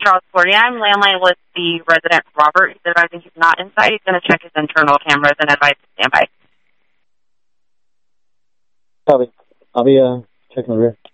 Charles Florian, landline with the resident Robert. He's advising he's not inside. He's going to check his internal cameras and advise to stand by. Copy. I'll be checking the rear.